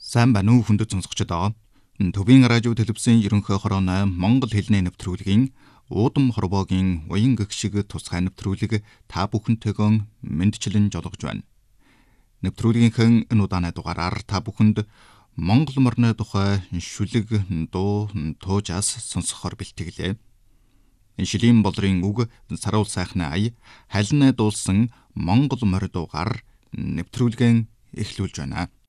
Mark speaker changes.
Speaker 1: Сайн байна уу хүндэт сонсогчдоо. Төвийн радио телевизийн ерөнхий хорооны Монгол хэлний нэвтрүүлгийн уудам хорвоогийн уян гэгшиг тусгай нэвтрүүлэг та бүхэнтэйгөө мэндчилэн жолгож байна. Нэвтрүүлгийнхээ энэ удааны дугаараар та бүхэнд Монгол морны тухай шүлэг дуу туужаас сонсохоор бэлтгэлээ. Шилийн болрын үг саруул сайхны ая халин дуулсан Монгол морь дуугаар нэвтрүүлгэн эхлүүлж байна.